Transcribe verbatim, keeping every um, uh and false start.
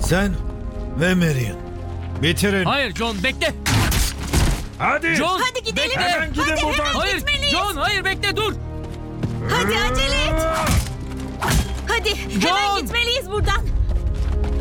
Sen ve Marion. Bitirin. Hayır John, bekle. Hadi. John, Hadi gidelim. bekle. Hemen gidin Hadi buradan. hemen Hayır gitmeliyiz. John, hayır bekle, dur. Hadi acele et. Hadi hemen John! gitmeliyiz buradan.